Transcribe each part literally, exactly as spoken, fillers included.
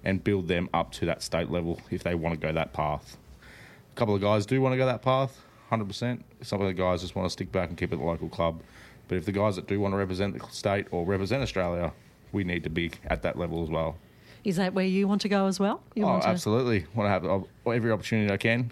and build them up to that state level if they want to go that path. A couple of guys do want to go that path, one hundred percent. Some of the guys just want to stick back and keep it at the local club. But if the guys that do want to represent the state or represent Australia, we need to be at that level as well. Is that where you want to go as well? You oh, want to... absolutely. Want to have every opportunity I can.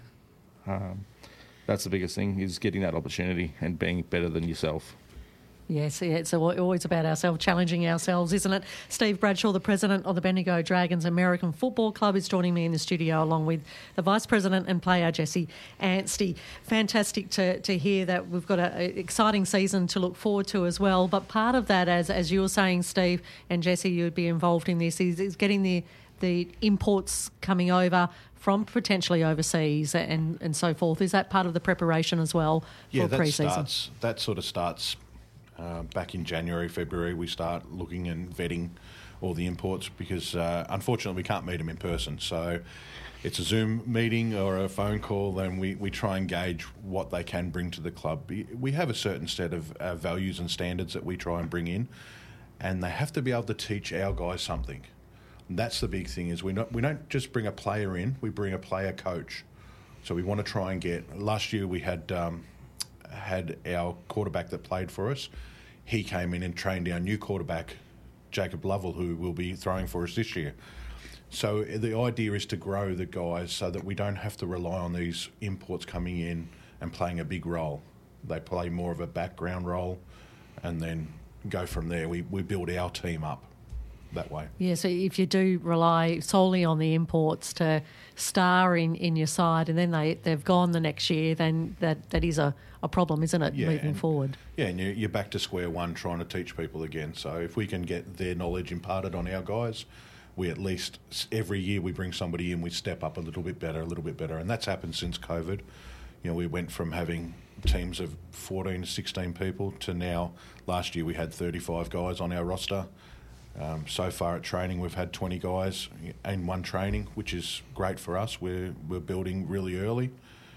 Um, that's the biggest thing, is getting that opportunity and being better than yourself. Yes, yeah, it's always about ourselves, challenging ourselves, isn't it? Steve Bradshaw, the president of the Bendigo Dragons American Football Club, is joining me in the studio along with the vice president and player, Jesse Anstey. Fantastic to, to hear that we've got an exciting season to look forward to as well. But part of that, as as you were saying, Steve and Jesse, you would be involved in this, is, is getting the the imports coming over from potentially overseas and, and so forth. Is that part of the preparation as well for yeah, that pre-season? Starts, that sort of starts uh, back in January, February. We start looking and vetting all the imports because, uh, unfortunately, we can't meet them in person. So it's a Zoom meeting or a phone call, and we, we try and gauge what they can bring to the club. We have a certain set of uh, values and standards that we try and bring in, and they have to be able to teach our guys something. And that's the big thing, is we not we don't just bring a player in, we bring a player coach. So we want to try and get... Last year we had um, had our quarterback that played for us. He came in and trained our new quarterback, Jacob Lovell, who will be throwing for us this year. So the idea is to grow the guys so that we don't have to rely on these imports coming in and playing a big role. They play more of a background role, and then go from there. We, we build our team up that way. Yeah, so if you do rely solely on the imports to star in, in your side, and then they, they've gone the next year, then that, that is a, a problem, isn't it, yeah, moving and, forward? Yeah, and you're, you're back to square one trying to teach people again. So if we can get their knowledge imparted on our guys, we at least, every year we bring somebody in, we step up a little bit better, a little bit better. And that's happened since COVID. You know, we went from having teams of fourteen to sixteen people to now, last year we had thirty-five guys on our roster. Um, so far at training, we've had twenty guys in one training, which is great for us. We're we're building really early,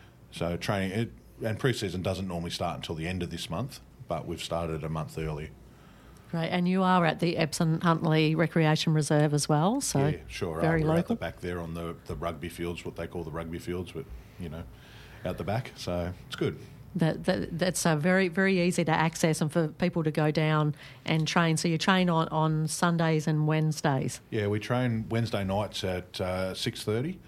so training it, and pre-season doesn't normally start until the end of this month, but we've started a month early. Great, and you are at the Epsom Huntley Recreation Reserve as well, so yeah, sure. very uh, we're local. At the back there on the the rugby fields, what they call the rugby fields, but you know, out the back, so it's good. That, that that's uh, very very easy to access and for people to go down and train. So you train on, on Sundays and Wednesdays. Yeah, we train Wednesday nights at uh, six thirty,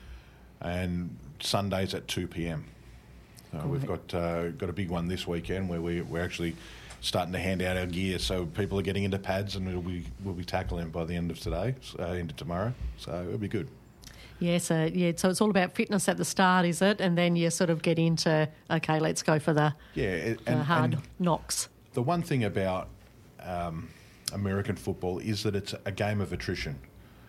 and Sundays at two p m. So we've got uh, got a big one this weekend where we we're actually starting to hand out our gear, so people are getting into pads, and it'll be we'll be tackling by the end of today, uh, into tomorrow. So it'll be good. Yes, uh, yeah. So it's all about fitness at the start, is it? And then you sort of get into, okay, let's go for the, yeah, it, the and, hard and knocks. The one thing about um, American football is that it's a game of attrition.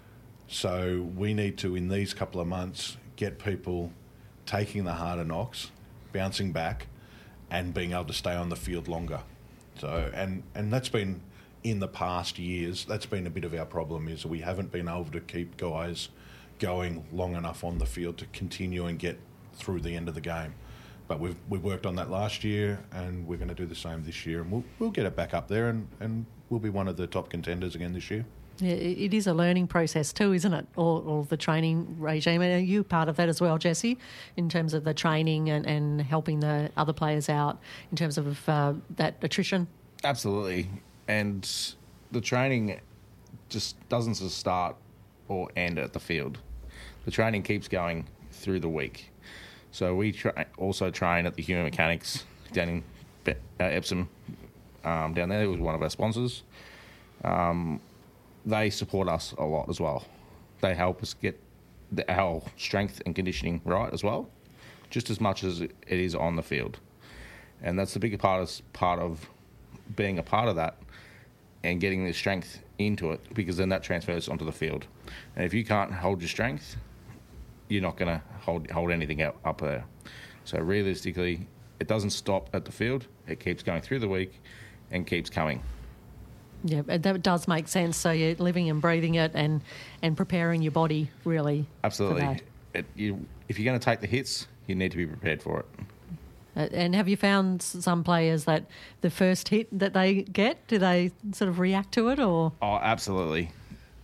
So we need to, in these couple of months, get people taking the harder knocks, bouncing back, and being able to stay on the field longer. So and and that's been in the past years. That's been a bit of our problem, is we haven't been able to keep guys going long enough on the field to continue and get through the end of the game. But we've we worked on that last year, and we're going to do the same this year, and we'll we'll get it back up there, and, and we'll be one of the top contenders again this year. Yeah, it is a learning process too, isn't it? All, all the training regime. And are you part of that as well, Jesse, in terms of the training and, and helping the other players out in terms of uh, that attrition? Absolutely. And the training just doesn't just start or end at the field. The training keeps going through the week. So we tra- also train at the Human Mechanics down in Be- uh, Epsom. Um, down there, it was one of our sponsors. Um, they support us a lot as well. They help us get the, our strength and conditioning right as well, just as much as it is on the field. And that's the bigger part of, part of being a part of that and getting the strength into it, because then that transfers onto the field. And if you can't hold your strength, you're not going to hold hold anything up, up there. So realistically, it doesn't stop at the field. It keeps going through the week and keeps coming. Yeah, that does make sense. So you're living and breathing it and, and preparing your body, really. Absolutely. For that. It, you, if you're going to take the hits, you need to be prepared for it. Uh, and have you found some players that the first hit that they get, do they sort of react to it, or? Oh, absolutely.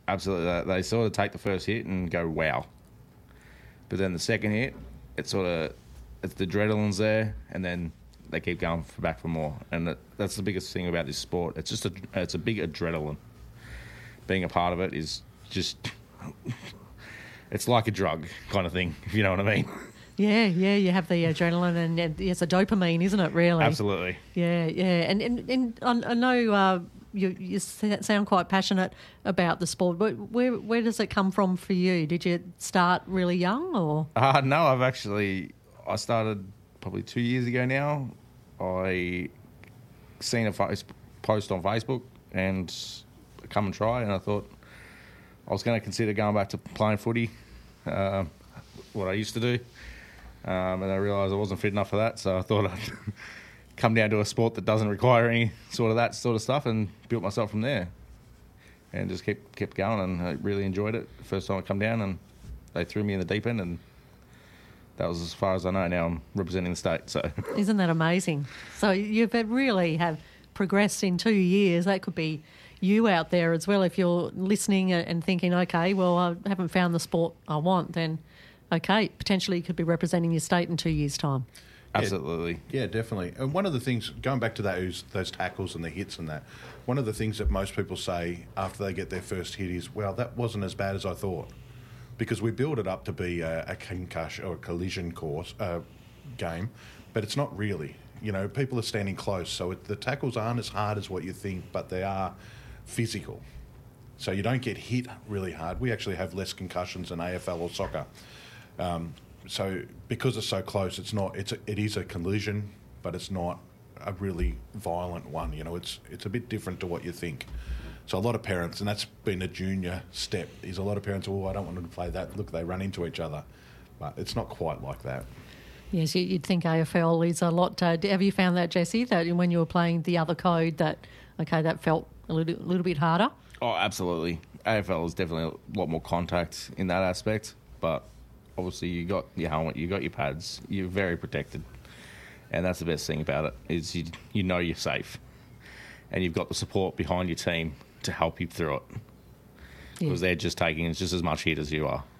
Absolutely. They, they sort of take the first hit and go, wow. But then the second hit, it's sort of, it's the adrenaline's there, and then they keep going for back for more. And that, that's the biggest thing about this sport. It's just a, it's a big adrenaline. Being a part of it is just, it's like a drug kind of thing, if you know what I mean. Yeah, yeah, you have the adrenaline and, and it's a dopamine, isn't it, really? Absolutely. Yeah, yeah. And, and, and I know uh, you, you sound quite passionate about the sport, but where where does it come from for you? Did you start really young or? Uh, no, I've actually, I started probably two years ago now. I seen a face, post on Facebook and come and try, and I thought I was going to consider going back to playing footy, uh, what I used to do. Um, and I realised I wasn't fit enough for that, so I thought I'd come down to a sport that doesn't require any sort of that sort of stuff and built myself from there. And just kept kept going, and I really enjoyed it. First time I come down, and they threw me in the deep end, and that was as far as I know. Now I'm representing the state. So isn't that amazing? So you've really have progressed in two years. That could be you out there as well. If you're listening and thinking, okay, well, I haven't found the sport I want, then okay, potentially you could be representing your state in two years' time. Absolutely. Yeah, definitely. And one of the things, going back to those those tackles and the hits and that, one of the things that most people say after they get their first hit is, well, that wasn't as bad as I thought. Because we build it up to be a, a concussion or a collision course uh, game, but it's not really. You know, people are standing close, so it, the tackles aren't as hard as what you think, but they are physical. So you don't get hit really hard. We actually have less concussions than A F L or soccer. Um, so because it's so close, it's not. It's a, it is a collision, but it's not a really violent one. You know, it's it's a bit different to what you think. So a lot of parents, and that's been a junior step, is a lot of parents. Oh, I don't want them to play that. Look, they run into each other, but it's not quite like that. Yes, you'd think A F L is a lot. Uh, have you found that, Jesse, that when you were playing the other code, that okay, that felt a little, a little bit harder? Oh, absolutely. A F L is definitely a lot more contact in that aspect, but obviously you got your helmet, you got your pads, you're very protected, and that's the best thing about it is you you know you're safe, and you've got the support behind your team to help you through it, because yeah. they're just taking just as much hit as you are.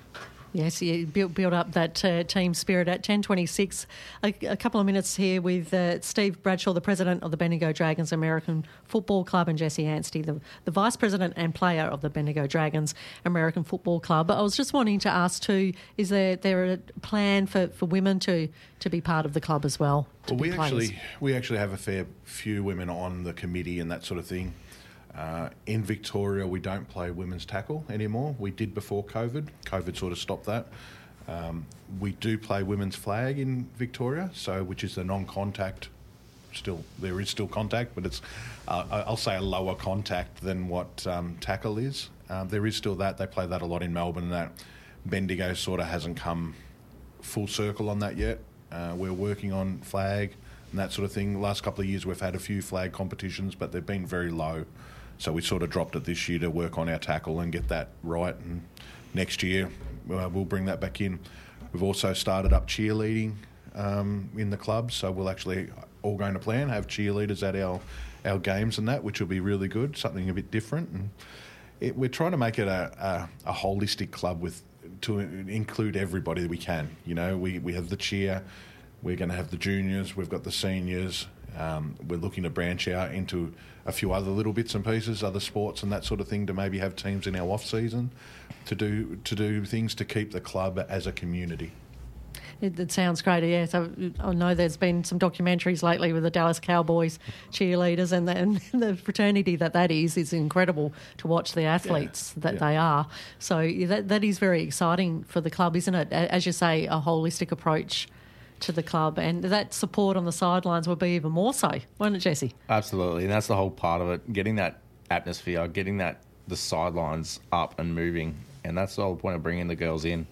Yes, you build, build up that uh, team spirit at ten twenty-six. A, a couple of minutes here with uh, Steve Bradshaw, the president of the Bendigo Dragons American Football Club, and Jesse Anstey, the, the vice president and player of the Bendigo Dragons American Football Club. I was just wanting to ask too, is there there a plan for, for women to, to be part of the club as well? Well, we actually we actually have a fair few women on the committee and that sort of thing. Uh, in Victoria, we don't play women's tackle anymore. We did before COVID. COVID sort of stopped that. Um, we do play women's flag in Victoria, so which is the non-contact. Still, there is still contact, but it's uh, I'll say a lower contact than what um, tackle is. Um, there is still that. They play that a lot in Melbourne. And that Bendigo sort of hasn't come full circle on that yet. Uh, we're working on flag and that sort of thing. The last couple of years, we've had a few flag competitions, but they've been very low. So we sort of dropped it this year to work on our tackle and get that right. And next year, uh, we'll bring that back in. We've also started up cheerleading um, in the club. So we'll actually, all going to plan, have cheerleaders at our, our games and that, which will be really good, something a bit different. And it, we're trying to make it a, a, a holistic club with to include everybody that we can. You know, we, we have the cheer, we're going to have the juniors, we've got the seniors. Um, we're looking to branch out into a few other little bits and pieces, other sports and that sort of thing, to maybe have teams in our off season to do to do things to keep the club as a community. It, it sounds great, yes. I, I know there's been some documentaries lately with the Dallas Cowboys cheerleaders, and the, and the fraternity that that is is incredible to watch the athletes yeah. that yeah. they are. So that that is very exciting for the club, isn't it? As you say, a holistic approach to the club, and that support on the sidelines will be even more so, won't it, Jesse? Absolutely, and that's the whole part of it, getting that atmosphere, getting that the sidelines up and moving, and that's the whole point of bringing the girls in.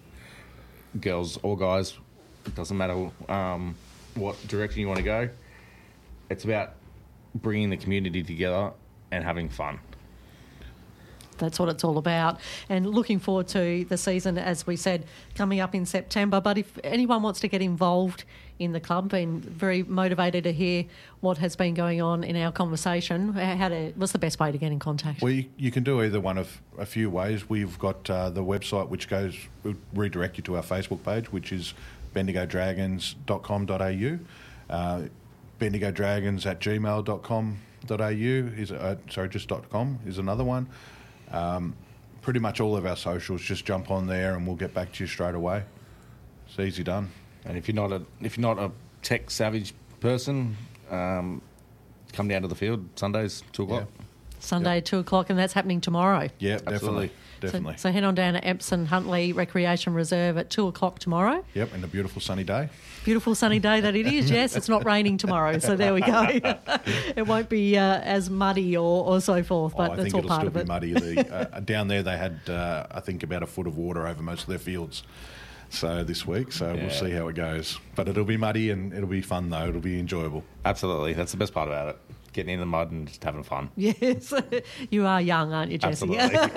Girls or guys, it doesn't matter um, what direction you want to go. It's about bringing the community together and having fun. that's what it's all about. And looking forward to the season, as we said, coming up in September. But if anyone wants to get involved in the club, been very motivated to hear what has been going on in our conversation, how to, what's the best way to get in contact? Well, you, you can do either one of a few ways. We've got uh, the website, which goes will redirect you to our Facebook page, which is bendigo dragons dot com dot a u. Uh, bendigo dragons at gmail dot com dot a u is uh, sorry, just .com is another one. Um, pretty much all of our socials, just jump on there and we'll get back to you straight away. It's easy done. And if you're not a if you're not a tech savage person, um, come down to the field Sundays two o'clock. Yeah. Sunday Yep. two o'clock, and that's happening tomorrow. Yeah, Absolutely. definitely, definitely. So, so head on down to Epsom Huntley Recreation Reserve at two o'clock tomorrow. Yep, and a beautiful sunny day. Beautiful sunny day that it is. Yes, it's not raining tomorrow, so there we go. It won't be uh, as muddy or, or so forth, but oh, I that's think all it'll part still of be it. muddy. The, uh, down there, they had uh, I think about a foot of water over most of their fields. So this week, so Yeah. we'll see how it goes. But it'll be muddy and it'll be fun though. It'll be enjoyable. Absolutely, that's the best part about it. Getting in the mud and just having fun. Yes, you are young, aren't you, Jesse? Absolutely.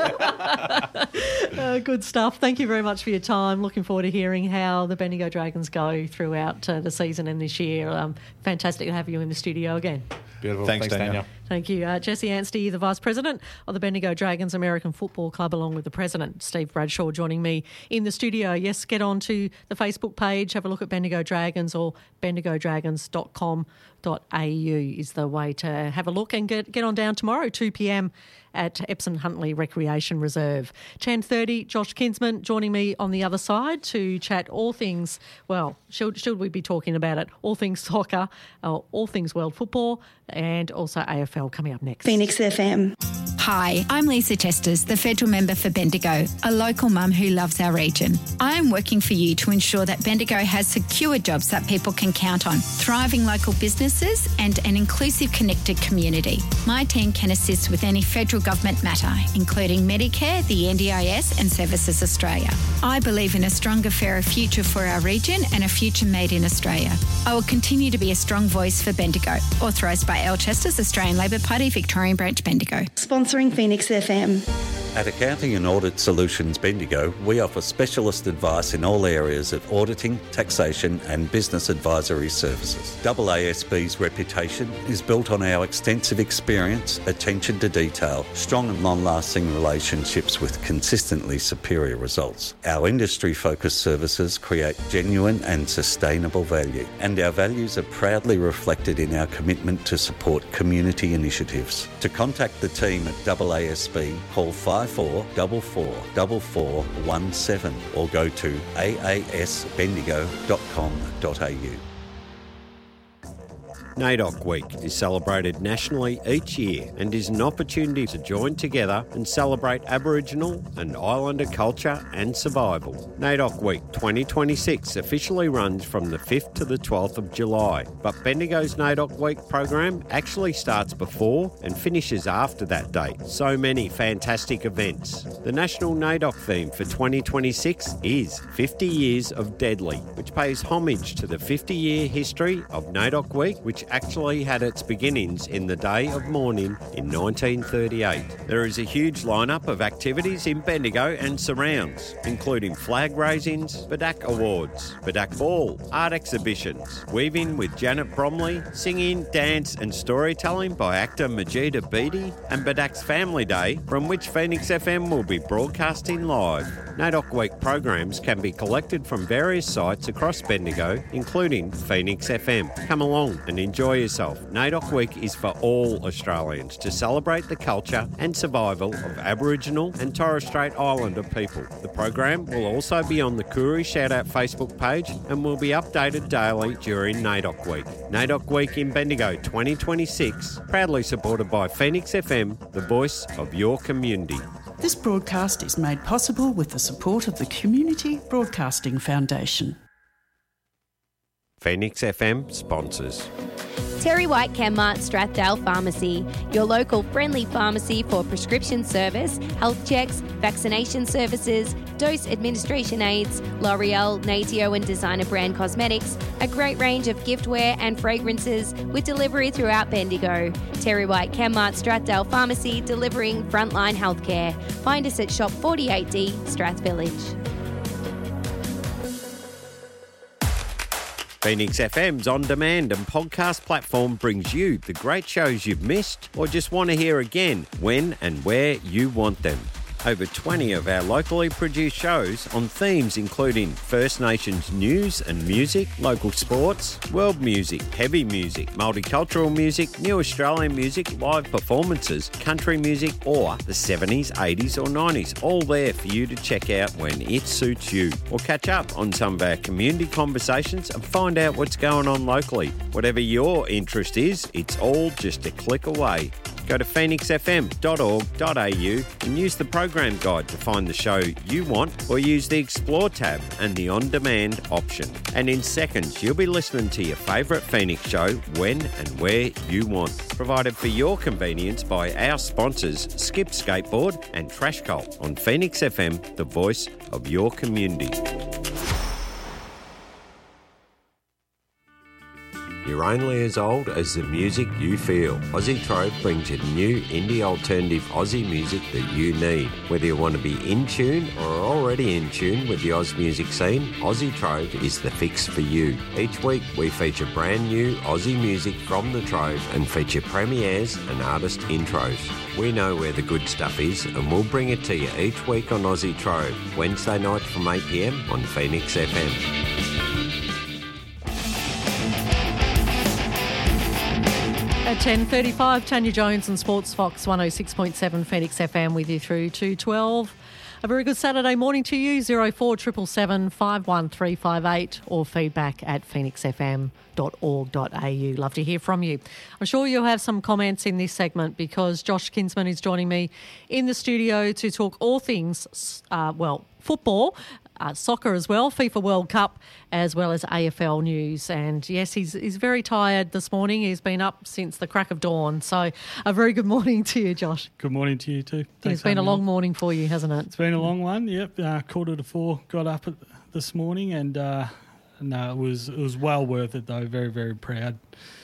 uh, good stuff. Thank you very much for your time. Looking forward to hearing how the Bendigo Dragons go throughout uh, the season and this year. Um, fantastic to have you in the studio again. Beautiful. Thanks, Thanks, Daniel. Daniel. Thank you. Uh, Jesse Anstey, the Vice President of the Bendigo Dragons American Football Club, along with the President, Steve Bradshaw, joining me in the studio. Yes, get on to the Facebook page, have a look at Bendigo Dragons, or bendigo dragons dot com dot a u is the way to have a look, and get, get on down tomorrow, two p.m. at Epsom Huntley Recreation Reserve. ten thirty, Josh Kinsman joining me on the other side to chat all things, well, should, should we be talking about it, all things soccer, uh, all things world football, and also A F L coming up next. Phoenix F M. Hi, I'm Lisa Testas, the federal member for Bendigo, a local mum who loves our region. I am working for you to ensure that Bendigo has secure jobs that people can count on, thriving local businesses and an inclusive, connected community. My team can assist with any federal government matter, including Medicare, the N D I S and Services Australia. I believe in a stronger, fairer future for our region and a future made in Australia. I will continue to be a strong voice for Bendigo. Authorised by Al Chester's Australian Labor Party, Victorian Branch, Bendigo. Sponsoring Phoenix F M. At Accounting and Audit Solutions Bendigo, we offer specialist advice in all areas of auditing, taxation and business advisory services. A A S B's reputation is built on our extensive experience, attention to detail, strong and long-lasting relationships with consistently superior results. Our industry-focused services create genuine and sustainable value, and our values are proudly reflected in our commitment to support community initiatives. To contact the team at A A S B, call five four four four four four one seven or go to a a s bendigo dot com dot a u. NAIDOC Week is celebrated nationally each year and is an opportunity to join together and celebrate Aboriginal and Islander culture and survival. NAIDOC Week twenty twenty-six officially runs from the fifth to the twelfth of July, but Bendigo's NAIDOC Week program actually starts before and finishes after that date. So many fantastic events. The national NAIDOC theme for twenty twenty-six is fifty years of Deadly, which pays homage to the fifty-year history of NAIDOC Week, which actually had its beginnings in the Day of Mourning in nineteen thirty-eight. There is a huge lineup of activities in Bendigo and surrounds, including flag raisings, Badak Awards, Badak Ball, art exhibitions, weaving with Janet Bromley, singing, dance and storytelling by actor Majida Beatty, and Badak's Family Day, from which Phoenix F M will be broadcasting live. NAIDOC Week programs can be collected from various sites across Bendigo, including Phoenix F M. Come along and enjoy yourself. NAIDOC Week is for all Australians to celebrate the culture and survival of Aboriginal and Torres Strait Islander people. The program will also be on the Koori Shoutout Facebook page and will be updated daily during NAIDOC Week. NAIDOC Week in Bendigo twenty twenty-six, proudly supported by Phoenix F M, the voice of your community. This broadcast is made possible with the support of the Community Broadcasting Foundation. Phoenix F M sponsors. Terry White Chemmart Strathdale Pharmacy, your local friendly pharmacy for prescription service, health checks, vaccination services, dose administration aids, L'Oreal, Natio and designer brand cosmetics, a great range of giftware and fragrances with delivery throughout Bendigo. Terry White Chemmart Strathdale Pharmacy, delivering frontline healthcare. Find us at Shop forty-eight D, Strath Village. Phoenix F M's on-demand and podcast platform brings you the great shows you've missed or just want to hear again when and where you want them. Over twenty of our locally produced shows on themes including First Nations news and music, local sports, world music, heavy music, multicultural music, new Australian music, live performances, country music or the seventies, eighties or nineties, all there for you to check out when it suits you. Or catch up on some of our community conversations and find out what's going on locally. Whatever your interest is, it's all just a click away. Go to phoenix f m dot org dot a u and use the program guide to find the show you want, or use the Explore tab and the On-Demand option. And in seconds, you'll be listening to your favourite Phoenix show when and where you want. Provided for your convenience by our sponsors, Skip Skateboard and Trash Cult on Phoenix F M, the voice of your community. You're only as old as the music you feel. Aussie Trove brings you new indie alternative Aussie music that you need. Whether you want to be in tune or are already in tune with the Oz music scene, Aussie Trove is the fix for you. Each week we feature brand new Aussie music from the Trove and feature premieres and artist intros. We know where the good stuff is and we'll bring it to you each week on Aussie Trove, Wednesday night from eight p m on Phoenix F M. At ten thirty-five, Tanya Jones and Sports Fox one oh six point seven Phoenix F M with you through to twelve. A very good Saturday morning to you, zero four seven seven seven, five one three five eight or feedback at phoenix f m dot org dot a u. Love to hear from you. I'm sure you'll have some comments in this segment because Josh Kinsman is joining me in the studio to talk all things, uh, well, football, Uh, soccer as well, FIFA World Cup, as well as A F L news. And yes, he's he's very tired this morning. He's been up since the crack of dawn. So a very good morning to you, Josh. Good morning to you too. Thanks it's been a long on. morning for you, hasn't it? It's been a long one, yep. Uh, quarter to four, got up at this morning and uh, no, it was it was well worth it though. Very, very proud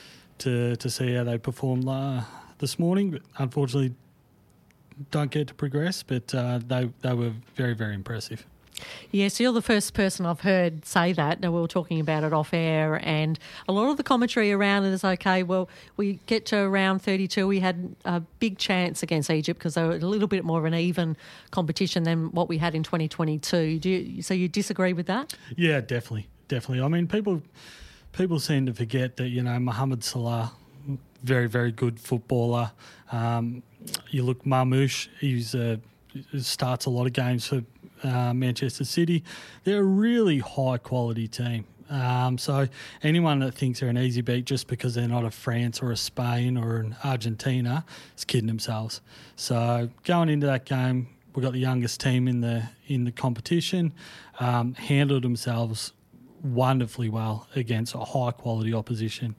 to to see how they performed uh, this morning. But unfortunately, don't get to progress, but uh, they, they were very, very impressive. Yes, you're the first person I've heard say that. Now, we were talking about it off air, and a lot of the commentary around it is, okay, well, we get to around thirty-two, we had a big chance against Egypt because they were a little bit more of an even competition than what we had in twenty twenty-two. Do you, so you disagree with that? Yeah, definitely, definitely. I mean, people people seem to forget that, you know, Mohamed Salah, very, very good footballer. Um, you look, Marmoush, he's uh, starts a lot of games for Uh, Manchester City. They're a really high quality team. Um, so anyone that thinks they're an easy beat just because they're not a France or a Spain or an Argentina is kidding themselves. So going into that game, we got the youngest team in the in the competition, um, handled themselves wonderfully well against a high quality opposition.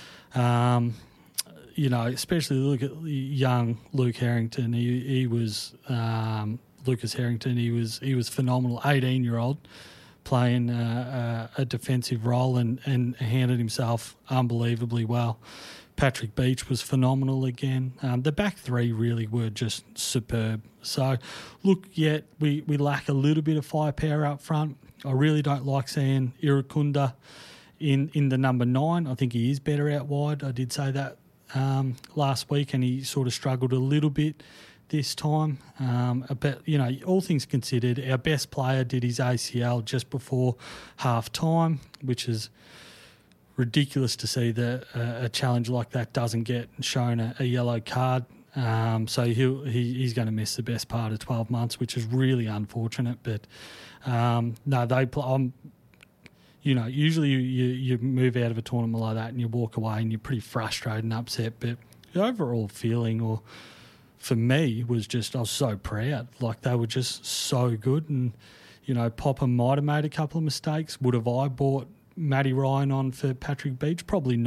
Um, you know, especially look at young Luke Harrington. He he was. Um, Lucas Harrington, he was he was phenomenal, eighteen-year-old, playing uh, uh, a defensive role and, and handled himself unbelievably well. Patrick Beach was phenomenal again. Um, the back three really were just superb. So, look, yet we, we lack a little bit of firepower up front. I really don't like seeing Irakunda in, in the number nine. I think he is better out wide. I did say that um, last week, and he sort of struggled a little bit this time. Um, but, you know, all things considered, our best player did his A C L just before half-time, which is ridiculous to see that uh, a challenge like that doesn't get shown a, a yellow card. Um, so he'll, he, he's going to miss the best part of twelve months, which is really unfortunate. But, um, no, they play... I'm, you know, usually you, you, you move out of a tournament like that and you walk away and you're pretty frustrated and upset. But the overall feeling or... for me, was just, I was so proud. Like, they were just so good. And, you know, Popper might have made a couple of mistakes. Would have I bought Matty Ryan on for Patrick Beach? Probably not.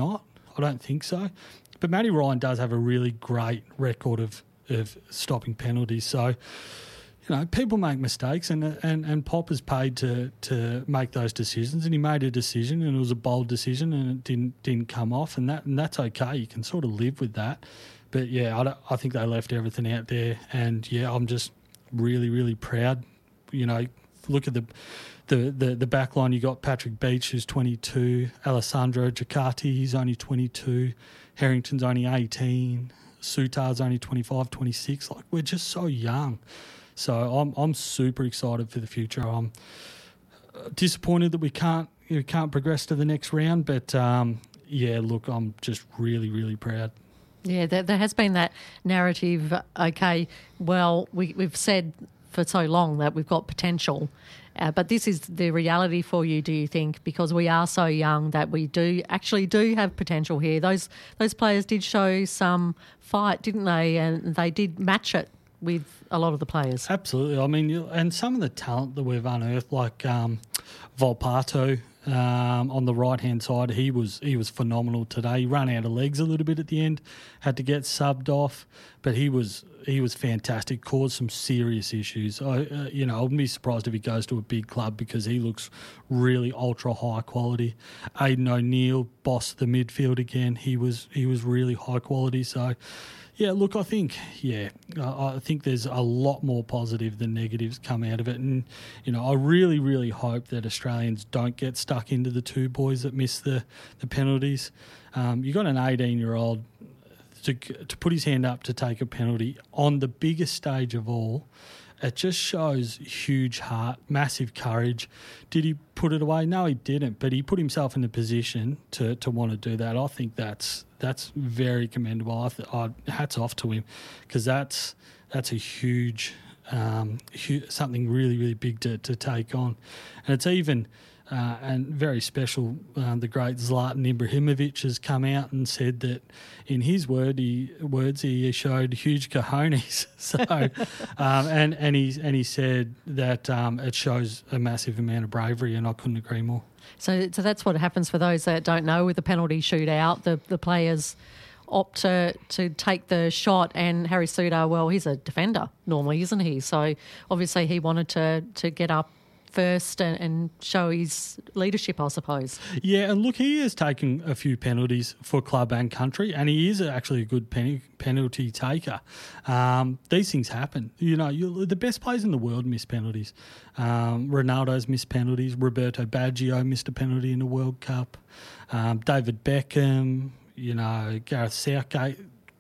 I don't think so. But Matty Ryan does have a really great record of, of stopping penalties. So, you know, people make mistakes, and and, and Pop is paid to, to make those decisions, and he made a decision, and it was a bold decision, and it didn't didn't come off, and that and that's okay. You can sort of live with that. But, yeah, I, don't, I think they left everything out there, and, yeah, I'm just really, really proud. You know, look at the the, the, the back line. You got Patrick Beach, who's twenty-two, Alessandro Giacatti, he's only twenty-two, Harrington's only eighteen, Sutar's only twenty-five, twenty-six. Like, we're just so young. So I'm I'm super excited for the future. I'm disappointed that we can't we can't progress to the next round, but um, yeah, look, I'm just really really proud. Yeah, there, there has been that narrative. Okay, well, we, we've said for so long that we've got potential, uh, but this is the reality for you, do you think? Because we are so young that we do actually do have potential here. Those those players did show some fight, didn't they? And they did match it with a lot of the players. Absolutely. I mean, and some of the talent that we've unearthed, like um, Volpato um, on the right-hand side, he was he was phenomenal today. He ran out of legs a little bit at the end, had to get subbed off, but he was he was fantastic, caused some serious issues. I, uh, you know, I wouldn't be surprised if he goes to a big club because he looks really ultra-high quality. Aidan O'Neill bossed the midfield again. He was, he was really high quality, so... Yeah, look, I think, yeah, I think there's a lot more positive than negatives come out of it. And, you know, I really, really hope that Australians don't get stuck into the two boys that miss the, the penalties. Um, you got an eighteen-year-old to, to put his hand up to take a penalty on the biggest stage of all. It just shows huge heart, massive courage. Did he put it away? No, he didn't. But he put himself in a position to, to want to do that. I think that's that's very commendable. I th- I, hats off to him, because that's that's a huge, um, hu- something really really big to, to take on, and it's even. Uh, and very special, uh, the great Zlatan Ibrahimovic has come out and said that in his word, he, words he showed huge cojones. so, um, and and he and he said that um, it shows a massive amount of bravery, and I couldn't agree more. So, so that's what happens for those that don't know with the penalty shootout. The the players opt to, to take the shot, and Harry Sutar, well, he's a defender normally, isn't he? So obviously he wanted to to get up first and, and show his leadership, I suppose. Yeah, and look, he has taken a few penalties for club and country, and he is actually a good pen, penalty taker. Um, these things happen. You know, you, the best players in the world miss penalties. Um, Ronaldo's missed penalties. Roberto Baggio missed a penalty in the World Cup. Um, David Beckham, you know, Gareth Southgate.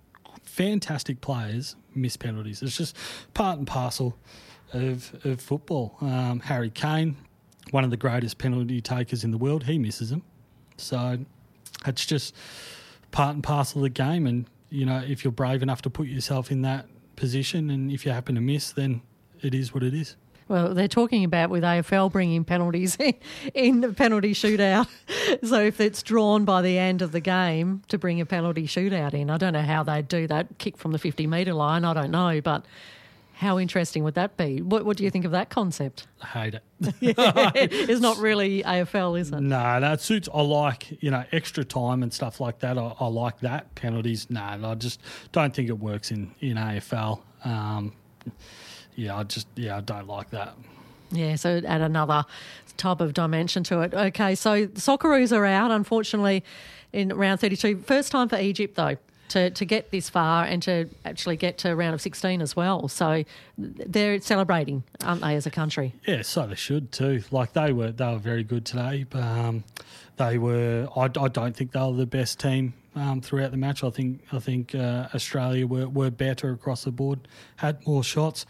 Fantastic players miss penalties. It's just part and parcel Of, of football. Um, Harry Kane, one of the greatest penalty takers in the world, he misses them. So it's just part and parcel of the game. And, you know, if you're brave enough to put yourself in that position, and if you happen to miss, then it is what it is. Well, they're talking about with A F L bringing penalties in the penalty shootout. So if it's drawn by the end of the game to bring a penalty shootout in, I don't know how they'd do that. Kick from the fifty-metre line, I don't know, but how interesting would that be? What, what do you think of that concept? I hate it. Yeah, it's not really A F L, is it? No, that suits. I like, you know, extra time and stuff like that. I, I like that. Penalties, no, I just don't think it works in, in A F L. Um, yeah, I just, yeah, I don't like that. Yeah, so add another type of dimension to it. Okay, so the Socceroos are out, unfortunately, in round thirty-two. First time for Egypt, though, to, to get this far and to actually get to round of sixteen as well. So they're celebrating, aren't they, as a country? Yeah, so they should too. Like they were, they were very good today. But, um, they were. I, I don't think they were the best team um, throughout the match. I think I think uh, Australia were, were better across the board, had more shots.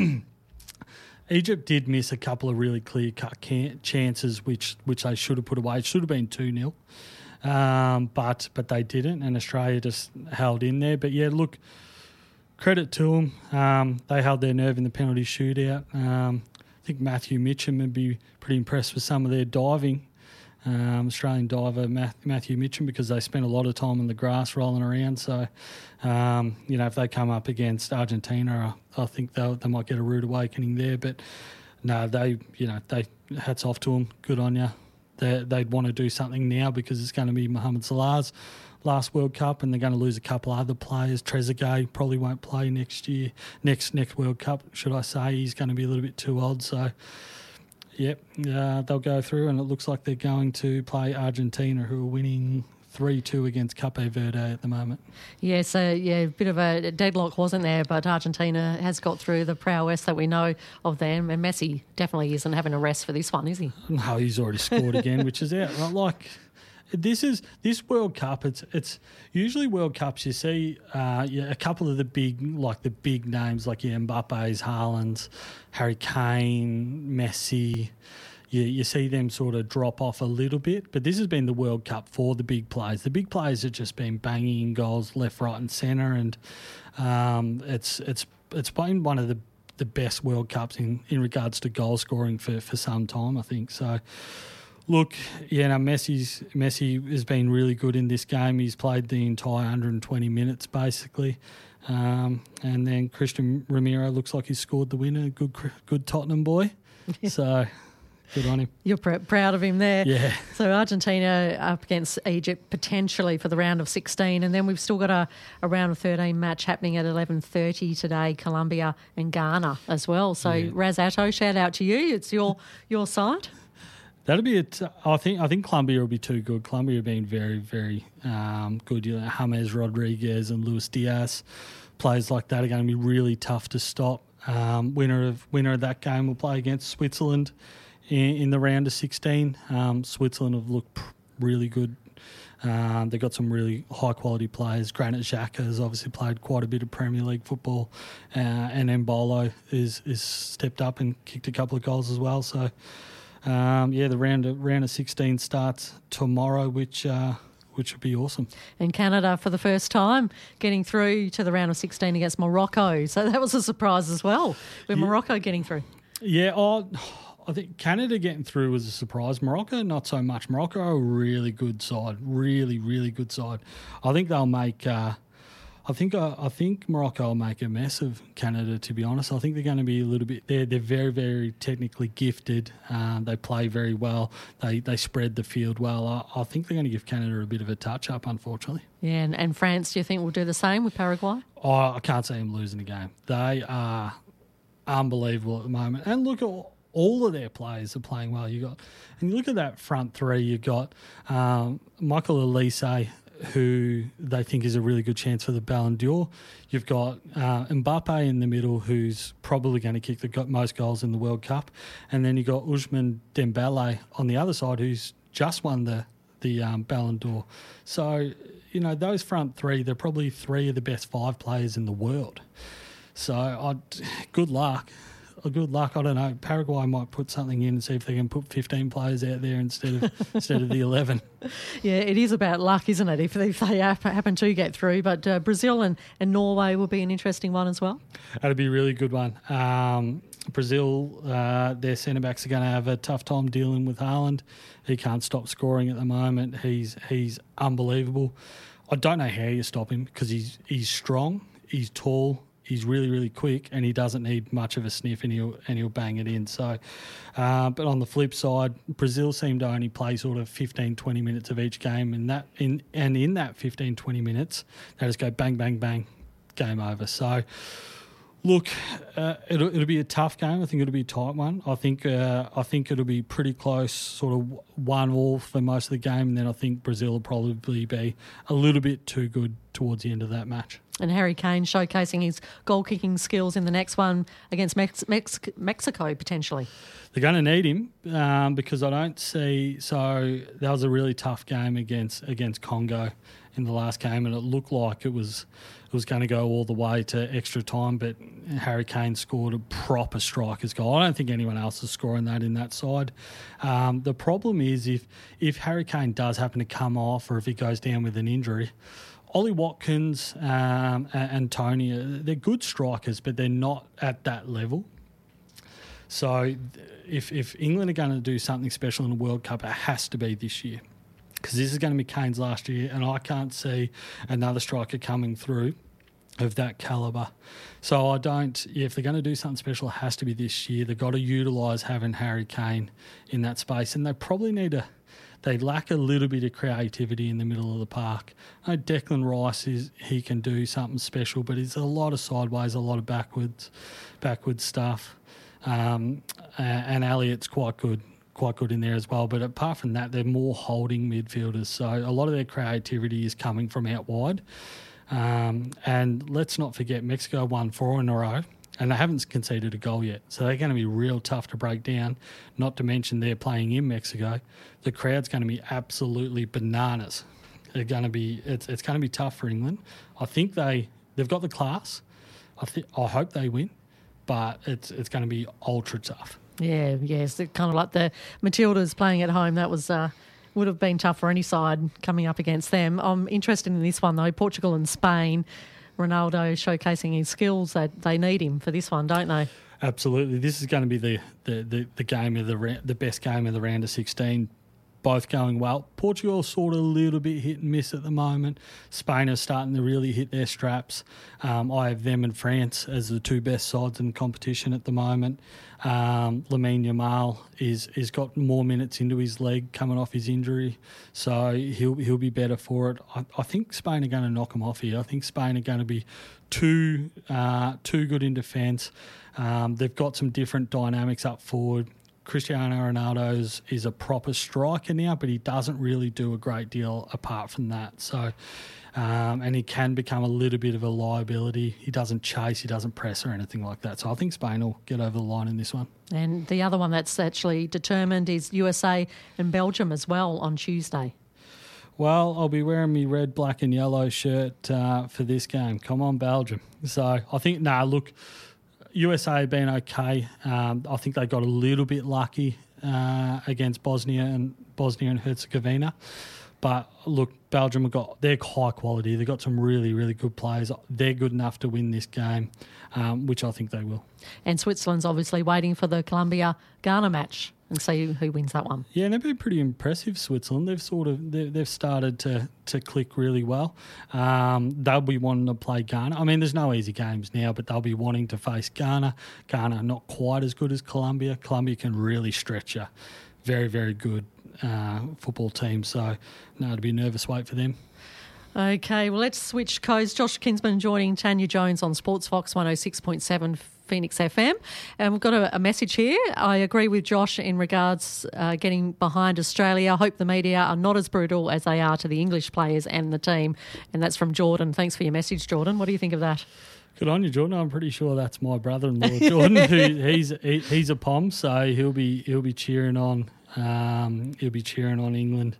Egypt did miss a couple of really clear-cut can- chances, which which they should have put away. It should have been two nil. Um, but but they didn't, and Australia just held in there. But yeah, look, credit to them. Um, they held their nerve in the penalty shootout. Um, I think Matthew Mitcham would be pretty impressed with some of their diving. Um, Australian diver Matthew Mitcham, because they spent a lot of time on the grass rolling around. So, um, you know, if they come up against Argentina, I, I think they they might get a rude awakening there. But no, they, you know, they hats off to them. Good on you. they, they'd want to do something now because it's going to be Mohamed Salah's last World Cup, and they're going to lose a couple other players. Trezeguet probably won't play next year, next next World Cup, should I say. He's going to be a little bit too old. So, yep, uh, they'll go through, and it looks like they're going to play Argentina, who are winning three two against Cape Verde at the moment. Yeah, so, yeah, a bit of a deadlock wasn't there, but Argentina has got through the prowess that we know of them, and Messi definitely isn't having a rest for this one, is he? No, he's already scored again, which is out. Like, this is this World Cup, it's it's usually World Cups you see uh, yeah, a couple of the big, like the big names like yeah, Mbappe's, Haaland's, Harry Kane, Messi. You, you see them sort of drop off a little bit, but this has been the World Cup for the big players. The big players have just been banging in goals left, right, and centre, and um, it's it's it's been one of the the best World Cups in, in regards to goal scoring for, for some time, I think. So, look, yeah, no, Messi's Messi has been really good in this game. He's played the entire one hundred twenty minutes basically, um, and then Christian Romero looks like he's scored the winner. Good, good Tottenham boy. So. Good on him. You're pr- proud of him there. Yeah. So Argentina up against Egypt potentially for the round of sixteen, and then we've still got a, a round of thirteen match happening at eleven thirty today, Colombia and Ghana as well. So yeah. Raz Atto, shout out to you. It's your your side. That'll be it. I think I think Colombia will be too good. Colombia have been very, very um, good. You know, James Rodriguez and Luis Diaz, players like that are going to be really tough to stop. Um, winner of winner of that game will play against Switzerland in, in the round of sixteen. Um, Switzerland have looked really good. Um, they've got some really high-quality players. Granit Xhaka has obviously played quite a bit of Premier League football, uh, and Embolo is is stepped up and kicked a couple of goals as well. So, um, yeah, the round of, round of sixteen starts tomorrow, which uh, which would be awesome. And Canada, for the first time, getting through to the round of sixteen against Morocco. So that was a surprise as well, with yeah. Morocco getting through. Yeah, oh, I think Canada getting through was a surprise. Morocco, not so much. Morocco are a really good side, really, really good side. I think they'll make. Uh, I think uh, I think Morocco will make a mess of Canada. To be honest, I think they're going to be a little bit. They're they're very, very technically gifted. Um, they play very well. They they spread the field well. I, I think they're going to give Canada a bit of a touch up, unfortunately. Yeah, and, and France, do you think will do the same with Paraguay? Oh, I can't see them losing the game. They are unbelievable at the moment. And look at all. All of their players are playing well. You got, and you look at that front three. You got um, Michael Elise, who they think is a really good chance for the Ballon d'Or. You've got uh, Mbappe in the middle, who's probably going to kick the most goals in the World Cup, and then you got Ousmane Dembele on the other side, who's just won the the um, Ballon d'Or. So you know those front three, they're probably three of the best five players in the world. So I'd, good luck. Good luck. I don't know. Paraguay might put something in and see if they can put fifteen players out there instead of instead of the eleven. Yeah, it is about luck, isn't it? If, if they happen to get through, but uh, Brazil and, and Norway will be an interesting one as well. That'll be a really good one. Um, Brazil, uh, their centre backs are going to have a tough time dealing with Haaland. He can't stop scoring at the moment. He's he's unbelievable. I don't know how you stop him because he's he's strong, he's tall. He's really, really quick, and he doesn't need much of a sniff, and he'll and he'll bang it in. So, uh, but on the flip side, Brazil seem to only play sort of fifteen, twenty minutes of each game, and that in and in that fifteen, twenty minutes, they just go bang, bang, bang, game over. So, look, uh, it'll it'll be a tough game. I think it'll be a tight one. I think uh, I think it'll be pretty close, sort of one all for most of the game, and then I think Brazil will probably be a little bit too good towards the end of that match. And Harry Kane showcasing his goal-kicking skills in the next one against Mex- Mex- Mexico, potentially. They're going to need him um, because I don't see... So that was a really tough game against against Congo in the last game, and it looked like it was it was going to go all the way to extra time, but Harry Kane scored a proper striker's goal. I don't think anyone else is scoring that in that side. Um, the problem is if if Harry Kane does happen to come off or if he goes down with an injury... Ollie Watkins um, and Tony, they're good strikers, but they're not at that level. So if if England are going to do something special in the World Cup, it has to be this year because this is going to be Kane's last year, and I can't see another striker coming through of that calibre. So I don't, if they're going to do something special, it has to be this year. They've got to utilise having Harry Kane in that space, and they probably need to they lack a little bit of creativity in the middle of the park. I know Declan Rice, is he can do something special, but it's a lot of sideways, a lot of backwards, backwards stuff. Um, and Elliott's quite good. quite good in there as well. But apart from that, they're more holding midfielders. So a lot of their creativity is coming from out wide. Um, and let's not forget, Mexico won four in a row and they haven't conceded a goal yet. So they're going to be real tough to break down, not to mention they're playing in Mexico. The crowd's going to be absolutely bananas. They're going to be, it's, it's going to be tough for England. I think they, they've got the class. I think, I hope they win, but it's, it's going to be ultra tough. Yeah, yes, kind of like the Matildas playing at home. That was uh, would have been tough for any side coming up against them. I'm interested in this one though. Portugal and Spain. Ronaldo showcasing his skills. They they need him for this one, don't they? Absolutely. This is going to be the the, the, the game of the the best game of the round of sixteen. Both going well. Portugal sort of a little bit hit and miss at the moment. Spain are starting to really hit their straps. Um, I have them and France as the two best sides in competition at the moment. Um, Lamine Yamal is is got more minutes into his leg coming off his injury, so he'll he'll be better for it. I, I think Spain are going to knock him off here. I think Spain are going to be too uh, too good in defence. Um, they've got some different dynamics up forward. Cristiano Ronaldo is, is a proper striker now, but he doesn't really do a great deal apart from that. So, um, and he can become a little bit of a liability. He doesn't chase, he doesn't press or anything like that. So I think Spain will get over the line in this one. And the other one that's actually determined is U S A and Belgium as well on Tuesday. Well, I'll be wearing my red, black and yellow shirt uh, for this game. Come on, Belgium. So I think, nah, look... U S A have been okay. Um, I think they got a little bit lucky uh, against Bosnia and Bosnia and Herzegovina. But look, Belgium have got, they're high quality. They've got some really, really good players. They're good enough to win this game, um, which I think they will. And Switzerland's obviously waiting for the Colombia-Ghana match and see who wins that one. Yeah, and they've been pretty impressive, Switzerland. They've sort of they've started to, to click really well. Um, they'll be wanting to play Ghana. I mean, there's no easy games now, but they'll be wanting to face Ghana. Ghana not quite as good as Colombia. Colombia can really stretch you. Very, very good uh, football team. So, no, to be a nervous wait for them. Okay, well, let's switch codes. Josh Kinsman joining Tanya Jones on Sports Fox one oh six point seven Phoenix F M. And we've got a, a message here. I agree with Josh in regards uh, getting behind Australia. I hope the media are not as brutal as they are to the English players and the team. And that's from Jordan. Thanks for your message, Jordan. What do you think of that? Good on you, Jordan. I'm pretty sure that's my brother-in-law, Jordan. who he's he, he's a Pom, so he'll be he'll be cheering on um, he'll be cheering on England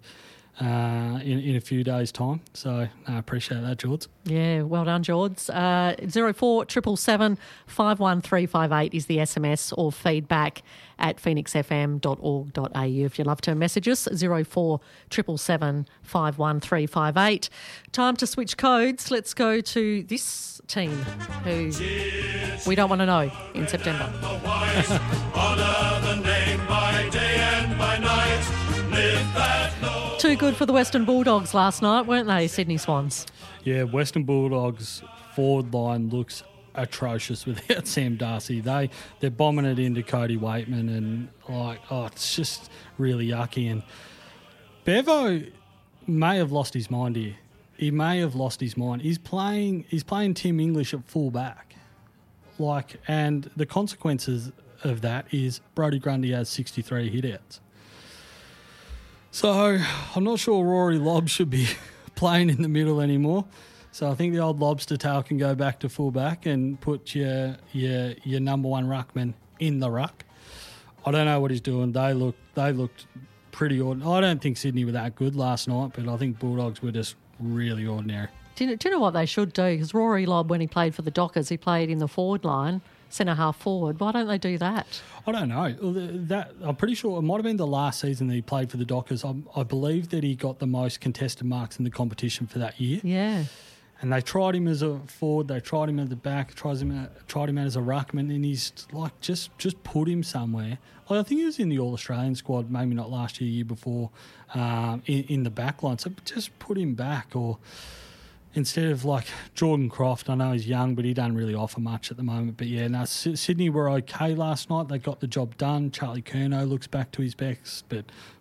Uh, in, in a few days' time. So I appreciate that, George. Yeah, well done, George. Uh, zero four triple seven five one three five eight is the S M S, or feedback at phoenix f m dot org dot a u if you'd love to message us. zero four triple seven five one three five eight. Time to switch codes. Let's go to this team who we don't want to know in September. Too good for the Western Bulldogs last night, weren't they, Sydney Swans? Yeah, Western Bulldogs forward line looks atrocious without Sam Darcy. They, they're bombing it into Cody Waitman and, like, oh, it's just really yucky. And Bevo may have lost his mind here. He may have lost his mind. He's playing he's playing Tim English at full back. Like, and the consequences of that is Brodie Grundy has sixty-three hit-outs. So I'm not sure Rory Lobb should be playing in the middle anymore. So I think the old lobster tail can go back to fullback and put your your your number one ruckman in the ruck. I don't know what he's doing. They look they looked pretty ordinary. I don't think Sydney were that good last night, but I think Bulldogs were just really ordinary. Do you know, do you know what they should do? Because Rory Lobb, when he played for the Dockers, he played in the forward line, centre half forward. Why don't they do that? I don't know. That I'm pretty sure it might have been the last season that he played for the Dockers. I, I believe that he got the most contested marks in the competition for that year. Yeah. And they tried him as a forward, they tried him at the back, tried him tried him out as a ruckman, and he's like just just put him somewhere. Like, I think he was in the All Australian squad, maybe not last year, year before, um, in, in the back line. So just put him back, or instead of like Jordan Croft. I know he's young, but he doesn't really offer much at the moment. But yeah, no, Sydney were okay last night. They got the job done. Charlie Curnow looks back to his best, but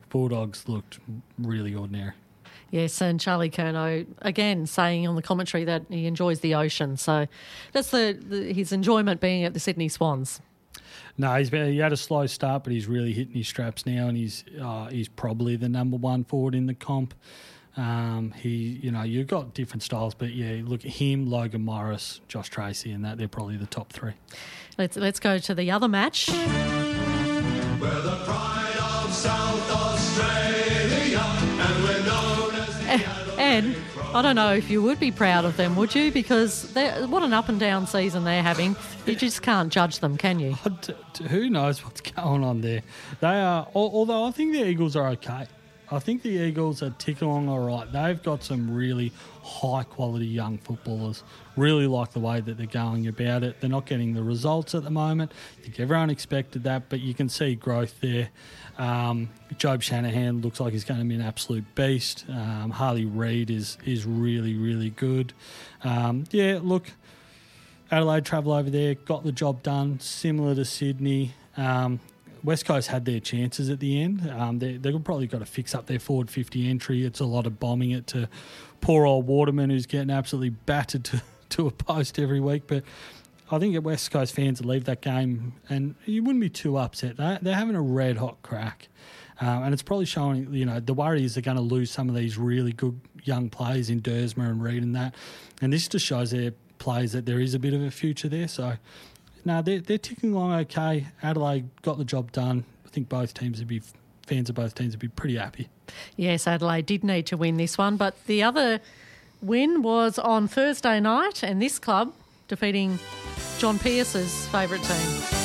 Bulldogs looked really ordinary. Yes, and Charlie Curnow, again, saying on the commentary that he enjoys the ocean. So that's the, the his enjoyment being at the Sydney Swans. No, he's been, he had a slow start, but he's really hitting his straps now, and he's uh, he's probably the number one forward in the comp. Um, he, you know, you've got different styles, but yeah, look at him, Logan Morris, Josh Tracy, and that they're probably the top three. Let's let's go to the other match. We're the pride of South Australia, and we're known as the and I don't know if you would be proud of them, would you? Because what an up and down season they're having. You just can't judge them, can you? Who knows what's going on there? They are, although I think the Eagles are okay. I think the Eagles are ticking along all right. They've got some really high-quality young footballers. Really like the way that they're going about it. They're not getting the results at the moment. I think everyone expected that, but you can see growth there. Um, Job Shanahan looks like he's going to be an absolute beast. Um, Harley Reid is is really, really good. Um, yeah, look, Adelaide travel over there, got the job done, similar to Sydney. Um, West Coast had their chances at the end. Um, they, they've probably got to fix up their forward fifty entry. It's a lot of bombing it to poor old Waterman, who's getting absolutely battered to, to a post every week. But I think at West Coast fans will leave that game, and you wouldn't be too upset. They're, they're having a red-hot crack. Um, and it's probably showing, you know, the Warriors are going to lose some of these really good young players in Dersma and Reid and that. And this just shows their players that there is a bit of a future there. So... No, they're, they're ticking along okay. Adelaide got the job done. I think both teams would be, fans of both teams would be pretty happy. Yes, Adelaide did need to win this one, but the other win was on Thursday night, and this club defeating John Pearce's favourite team.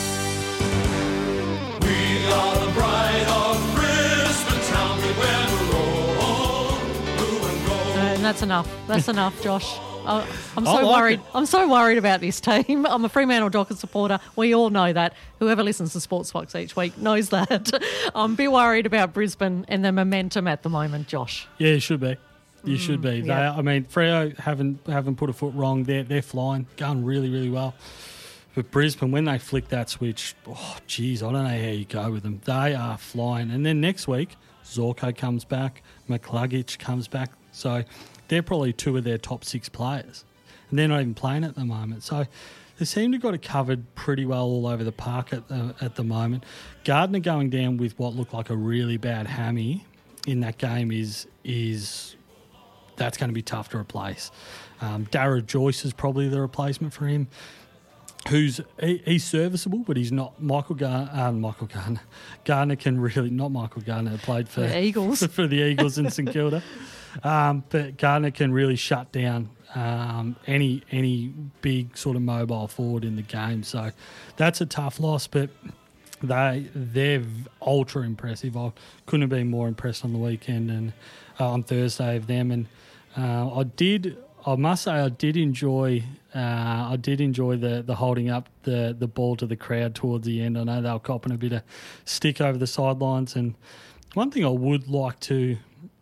We are the pride of Brisbane town, we wear the roll, blue and gold. And that's enough. That's enough, Josh. I'm so I like worried. it. I'm so worried about this team. I'm a Fremantle Dockers supporter. We all know that. Whoever listens to Sports Fox each week knows that. I'm a bit worried about Brisbane and the momentum at the moment, Josh. Yeah, you should be. You mm, should be. They, yeah. I mean, Freo haven't haven't put a foot wrong. They're they're flying, going really really well. But Brisbane, when they flick that switch, oh geez, I don't know how you go with them. They are flying. And then next week, Zorko comes back, McCluggage comes back. So. They're probably two of their top six players. And they're not even playing at the moment. So they seem to have got it covered pretty well all over the park at the, at the moment. Gardner going down with what looked like a really bad hammy in that game is is that's going to be tough to replace. Um, Dara Joyce is probably the replacement for him. Who's he, he's serviceable, but he's not Michael Gardner. Uh, Michael Gardner. Gardner can really not Michael Gardner played for the Eagles for, for the Eagles in St Kilda. Um, but Gardner can really shut down um, any any big sort of mobile forward in the game. So that's a tough loss, but they they're ultra impressive. I couldn't have been more impressed on the weekend and uh, on Thursday of them. And uh, I did, I must say, I did enjoy. Uh, I did enjoy the the holding up the the ball to the crowd towards the end. I know they were copping a bit of stick over the sidelines. And one thing I would like to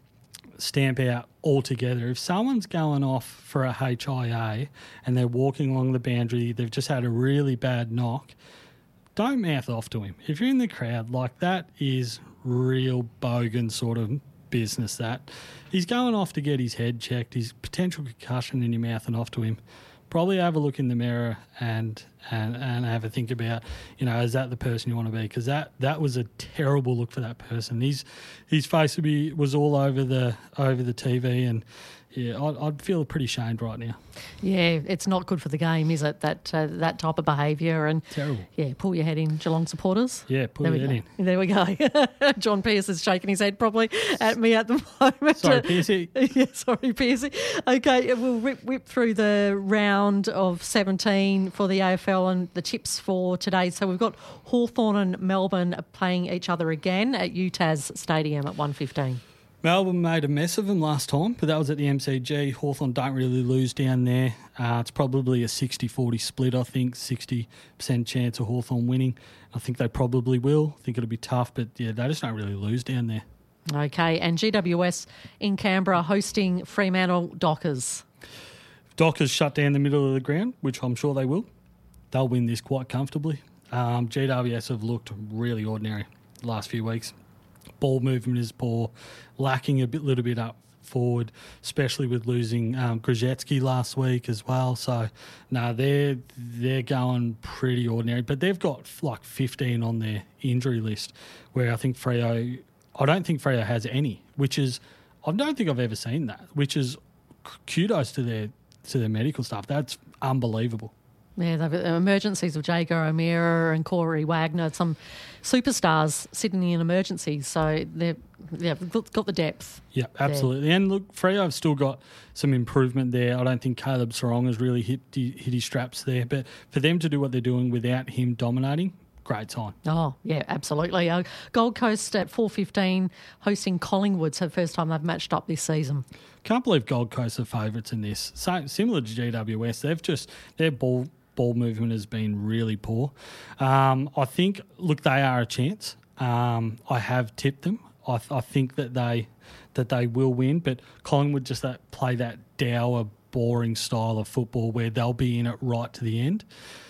stamp out altogether, if someone's going off for a H I A and they're walking along the boundary, they've just had a really bad knock, don't mouth off to him. If you're in the crowd, like that is real bogan sort of business. That he's going off to get his head checked, his potential concussion, and you're mouthing off to him. Probably have a look in the mirror and and, and have a think about, you know, is that the person you want to be? Because that, that was a terrible look for that person. His his face would be, was all over the over the T V, and yeah, I'd, I'd feel pretty shamed right now. Yeah, it's not good for the game, is it? That uh, that type of behaviour and terrible. Yeah, pull your head in, Geelong supporters. Yeah, pull there your head go. in. There we go. John Pearce is shaking his head probably at me at the moment. Sorry, Pearcey. Yeah, sorry, Pearcey. Okay, we'll whip, whip through the round of seventeen for the A F L and the tips for today. So we've got Hawthorn and Melbourne playing each other again at U T A S Stadium at one fifteen. Melbourne made a mess of them last time, but that was at the M C G. Hawthorn don't really lose down there. Uh, it's probably a sixty forty split, I think, sixty percent chance of Hawthorn winning. I think they probably will. I think it'll be tough, but yeah, they just don't really lose down there. Okay, and G W S in Canberra hosting Fremantle Dockers. Dockers shut down the middle of the ground, which I'm sure they will. They'll win this quite comfortably. Um, G W S have looked really ordinary the last few weeks. ball movement is poor, lacking a bit, little bit up forward, especially with losing um, Grzeski last week as well. So, no, they're they're going pretty ordinary. But they've got like fifteen on their injury list, where I think Freo, I don't think Freo has any, which is, I don't think I've ever seen that. Which is kudos to their to their medical staff. That's unbelievable. Yeah, they've emergencies with Jago O'Meara and Corey Wagner, some superstars sitting in emergencies. So they've yeah, got the depth. Yeah, absolutely. There. And look, Freo have still got some improvement there. I don't think Caleb Sarong has really hit, hit his straps there. But for them to do what they're doing without him dominating, great time. Oh, yeah, absolutely. Uh, Gold Coast at four fifteen hosting Collingwood. So the first time they've matched up this season. Can't believe Gold Coast are favourites in this. So, similar to G W S, they've just, their ball ball movement has been really poor. Um, I think, look, they are a chance. Um, I have tipped them. I, th- I think that they that they will win, but Collingwood just that, play that dour, boring style of football where they'll be in it right to the end.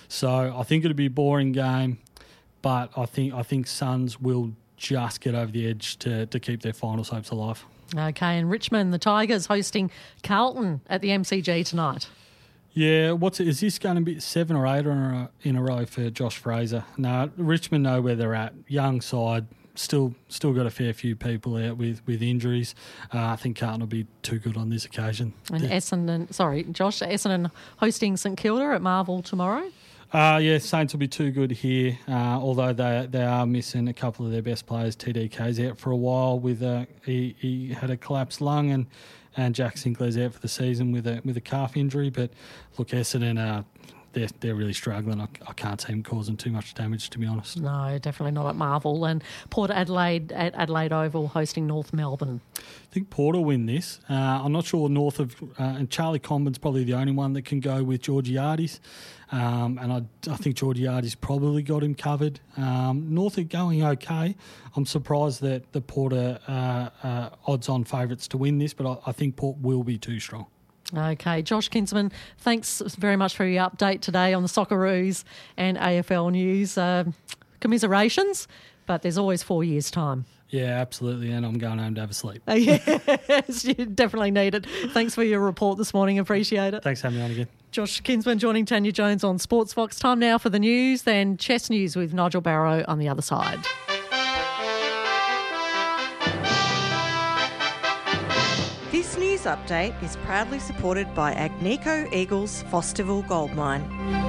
So I think it'll be a boring game, but I think I think Suns will just get over the edge to, to keep their finals hopes alive. Okay, and Richmond, the Tigers hosting Carlton at the M C G tonight. Yeah, what's it? Is this going to be seven or eight in a, in a row for Josh Fraser? No, Richmond know where they're at. Young side, still still got a fair few people out with, with injuries. Uh, I think Carlton will be too good on this occasion. And yeah. Essendon, sorry, Josh, Essendon hosting St Kilda at Marvel tomorrow. Uh, yeah, Saints will be too good here, uh, although they they are missing a couple of their best players. T D K's out for a while with a, he, he had a collapsed lung, and, and Jack Sinclair's out for the season with a with a calf injury. But look, Essendon, uh, they're, they're really struggling. I, I can't see them causing too much damage, to be honest. No, definitely not at Marvel. And Port Adelaide at Adelaide Oval hosting North Melbourne. I think Port will win this. Uh, I'm not sure North of... Uh, and Charlie Comben's probably the only one that can go with Georgiades. Um, and I, I think Georgiades probably got him covered. Um, North are going okay. I'm surprised that the Port are uh, uh, odds-on favourites to win this, but I, I think Port will be too strong. Okay, Josh Kinsman, thanks very much for your update today on the Socceroos and A F L news. Uh, commiserations, but there's always four years' time. Yeah, absolutely, and I'm going home to have a sleep. Yes, you definitely need it. Thanks for your report this morning. Appreciate it. Thanks for having me on again. Josh Kinsman joining Tanya Jones on Sports Fox. Time now for the news, then chess news with Nigel Barrow on the other side. This news update is proudly supported by Agnico Eagles Fosterville Gold Mine.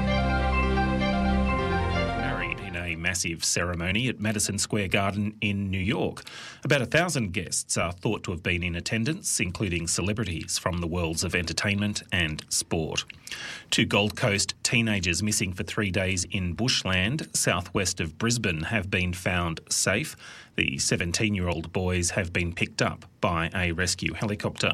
Married in a massive ceremony at Madison Square Garden in New York. About a thousand guests are thought to have been in attendance, including celebrities from the worlds of entertainment and sport. Two Gold Coast teenagers missing for three days in bushland southwest of Brisbane have been found safe. The seventeen-year-old boys have been picked up by a rescue helicopter.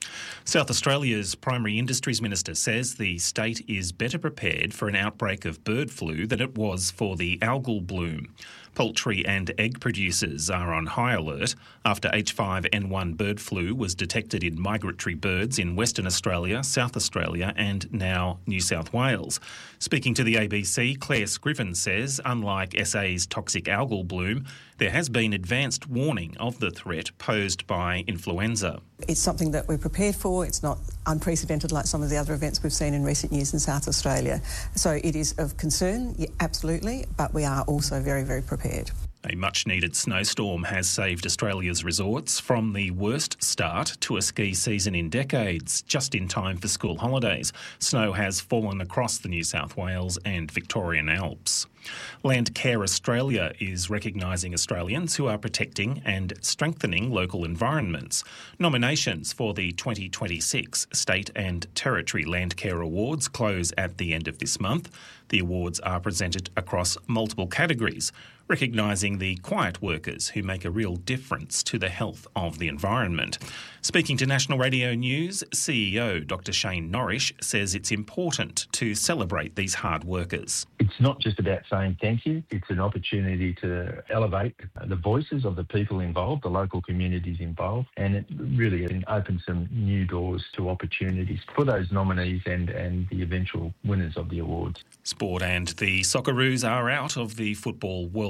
South Australia's Primary Industries Minister says the state is better prepared for an outbreak of bird flu than it was for the algal bloom. Poultry and egg producers are on high alert after H five N one bird flu was detected in migratory birds in Western Australia, South Australia and now New South Wales. Speaking to the A B C, Claire Scriven says, unlike S A's toxic algal bloom, there has been advanced warning of the threat posed by influenza. It's something that we're prepared for. It's not unprecedented like some of the other events we've seen in recent years in South Australia. So it is of concern, yeah, absolutely, but we are also very, very prepared. A much-needed snowstorm has saved Australia's resorts from the worst start to a ski season in decades, just in time for school holidays. Snow has fallen across the New South Wales and Victorian Alps. Landcare Australia is recognising Australians who are protecting and strengthening local environments. Nominations for the twenty twenty-six State and Territory Landcare Awards close at the end of this month. The awards are presented across multiple categories, recognising the quiet workers who make a real difference to the health of the environment. Speaking to National Radio News, C E O Doctor Shane Norrish says it's important to celebrate these hard workers. It's not just about saying thank you, it's an opportunity to elevate the voices of the people involved, the local communities involved, and it really opens some new doors to opportunities for those nominees and, and the eventual winners of the awards. Sport and the Socceroos are out of the Football World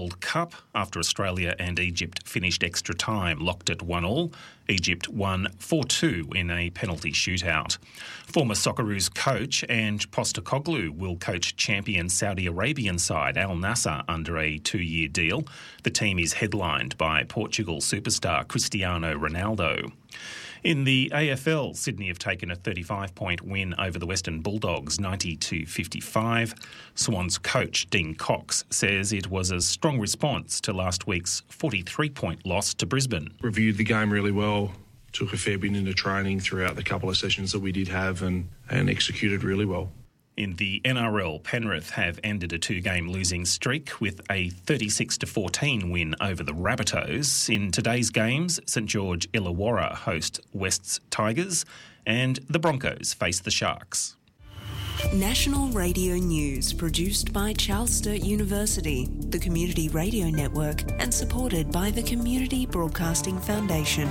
World Cup after Australia and Egypt finished extra time locked at one all. Egypt won four two in a penalty shootout. Former Socceroos coach and Postecoglou will coach champion Saudi Arabian side Al Nassr under a two-year deal. The team is headlined by Portugal superstar Cristiano Ronaldo. In the A F L, Sydney have taken a thirty-five point win over the Western Bulldogs, ninety to fifty-five. Swans coach Dean Cox says it was a strong response to last week's forty-three point loss to Brisbane. Reviewed the game really well, took a fair bit into training throughout the couple of sessions that we did have and, and executed really well. In the N R L, Penrith have ended a two-game losing streak with a thirty-six to fourteen win over the Rabbitohs. In today's games, St George Illawarra host West's Tigers and the Broncos face the Sharks. National Radio News, produced by Charles Sturt University, the Community Radio Network, and supported by the Community Broadcasting Foundation.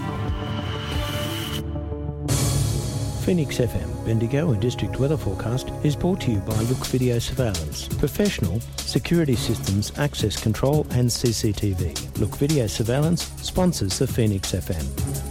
Phoenix F M, Bendigo and District Weather Forecast is brought to you by Look Video Surveillance. Professional, security systems, access control and C C T V. Look Video Surveillance sponsors the Phoenix F M.